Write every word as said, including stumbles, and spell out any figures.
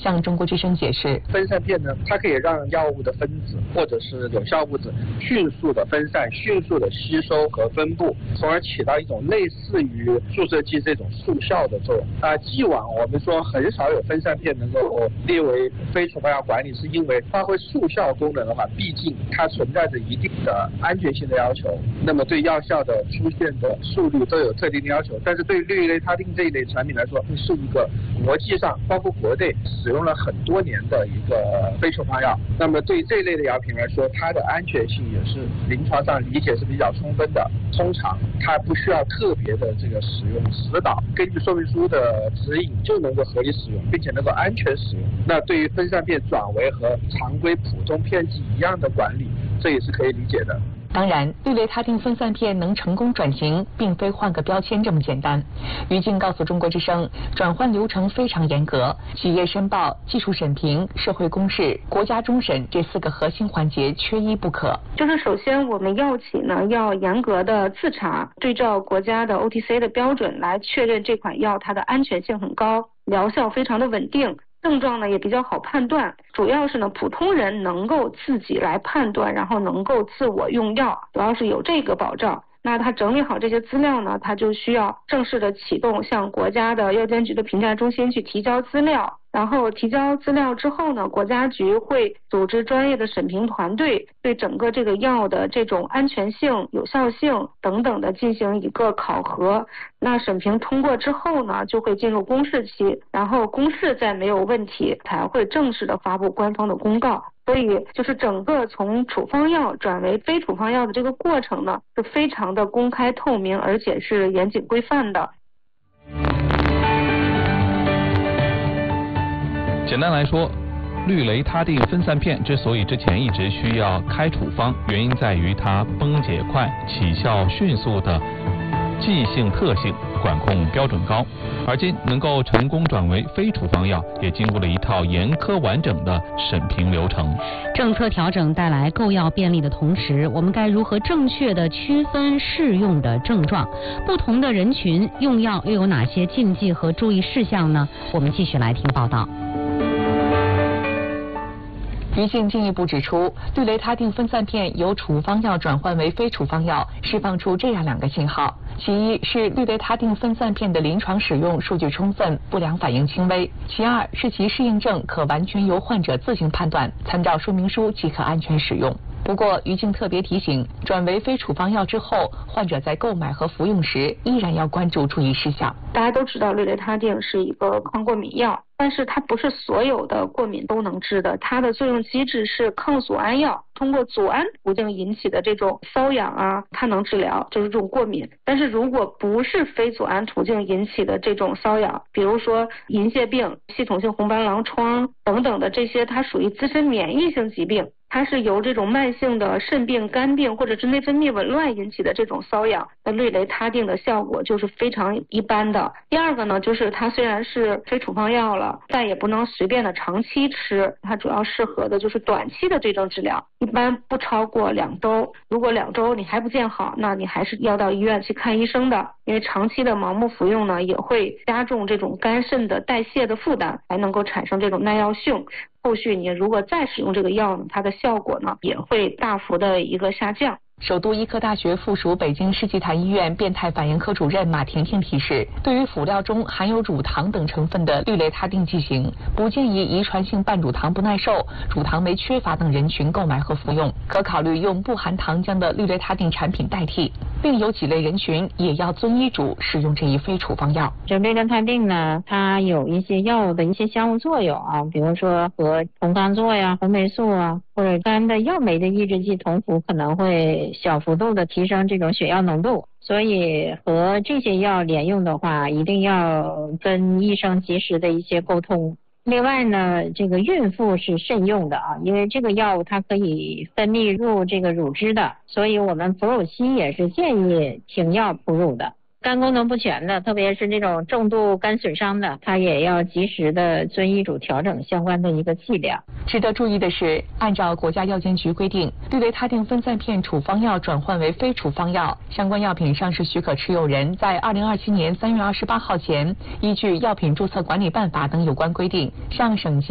向中国之声解释， 分散片呢，它可以让药物的分子或者是有效物质迅速的分散、迅速的吸收和分布，从而起到一种类似于注射剂这种速效的作用。啊，既往我们说很少有分散片能够列为非处方药管理，是因为发挥速效功能的话，毕竟它存在着一定的安全性的要求，那么对药效的出现的速率都有特定的要求。但是对氯雷他定这一类产品来说，是一个国际上包括国内使用了很多年的一个非处方药。那么对这一类的药品来说，它的安全性也是临床上理解是比较充分的。通常它不需要特别的这个使用指导，根据说明书的指引就能够合理使用，并且能够安全使用。那对于分散片转为和常规普通片剂一样的管理，这也是可以理解的。 当然，氯雷他定分散片能成功转型，并非换个标签这么简单。于静告诉中国之声，转换流程非常严格，企业申报、技术审评、社会公示、国家终审这四个核心环节缺一不可。 就是首先，我们药企呢要严格的自查，对照国家的 O T C 的标准来确认这款药它的安全性很高，疗效非常的稳定。症状呢也比较好判断，主要是呢普通人能够自己来判断，然后能够自我用药，主要是有这个保障。那他整理好这些资料呢，他就需要正式的启动向国家的药监局的评价中心去提交资料，然后提交资料之后呢，国家局会组织专业的审评团队，对整个这个药的这种安全性、有效性等等的进行一个考核。那审评通过之后呢，就会进入公示期，然后公示再没有问题，才会正式的发布官方的公告。所以就是整个从处方药转为非处方药的这个过程呢，是非常的公开透明，而且是严谨规范的。 简单来说，氯雷他定分散片之所以之前一直需要开处方，原因在于它崩解快、起效迅速的剂性特性，管控标准高。而今能够成功转为非处方药，也经过了一套严苛完整的审评流程。 政策调整带来购药便利的同时，我们该如何正确的区分适用的症状？不同的人群用药又有哪些禁忌和注意事项呢？我们继续来听报道。 于静进一步指出，氯雷他定分散片由处方药转换为非处方药，释放出这样两个信号：其一是氯雷他定分散片的临床使用数据充分，不良反应轻微；其二是其适应症可完全由患者自行判断，参照说明书即可安全使用。不过，于静特别提醒，转为非处方药之后，患者在购买和服用时依然要关注注意事项。 大家都知道，氯雷他定是一个抗过敏药，但是它不是所有的过敏都能治的，它的作用机制是抗组胺药，通过组胺途径引起的这种瘙痒啊，它能治疗，就是这种过敏。但是如果不是非组胺途径引起的这种瘙痒，比如说银屑病、系统性红斑狼疮等等的这些，它属于自身免疫性疾病，它是由这种慢性的肾病、肝病或者是内分泌紊乱引起的这种瘙痒，那氯雷他定的效果就是非常一般的。第二个呢，就是它虽然是非处方药了，但也不能随便的长期吃，它主要适合的就是短期的这种治疗，一般不超过两周。如果两周你还不见好，那你还是要到医院去看医生的，因为长期的盲目服用呢，也会加重这种肝肾的代谢的负担，还能够产生这种耐药性。后续你如果再使用这个药呢，它的效果呢也会大幅的一个下降。 首都医科大学附属北京世纪坛医院变态反应科主任马婷婷提示，对于辅料中含有乳糖等成分的氯雷他定剂型，不建议遗传性半乳糖不耐受、乳糖酶缺乏等人群购买和服用，可考虑用不含糖浆的氯雷他定产品代替。另有几类人群也要遵医嘱使用这一非处方药。 这氯雷他定呢，它有一些药物的一些相互作用啊，比如说和酮甘唑呀、红霉素啊，或者肝的药酶的抑制剂酮服可能会小幅度的提升这种血药浓度，所以和这些药连用的话，一定要跟医生及时的一些沟通。另外呢，这个孕妇是慎用的啊，因为这个药物它可以分泌入这个乳汁的，所以我们哺乳期也是建议停药哺乳的。肝功能不全的，特别是这种重度肝损伤的，它也要及时的遵医嘱调整相关的一个剂量。 值得注意的是，按照国家药监局规定，氯雷他定分散片处方药转换为非处方药，相关药品上市许可持有人在二零二七年三月二十八号前，依据《药品注册管理办法》等有关规定，向省级